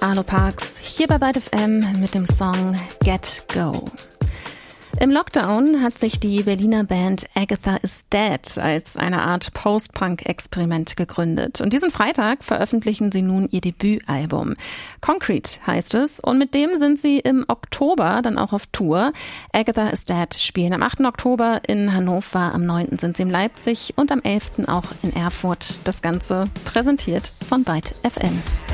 Arlo Parks hier bei Byte FM mit dem Song Get Go. Im Lockdown hat sich die Berliner Band Agatha is Dead als eine Art Post-Punk-Experiment gegründet. Und diesen Freitag veröffentlichen sie nun ihr Debütalbum. Concrete heißt es und mit dem sind sie im Oktober dann auch auf Tour. Agatha is Dead spielen am 8. Oktober in Hannover, am 9. sind sie in Leipzig und am 11. auch in Erfurt. Das Ganze präsentiert von Byte FM.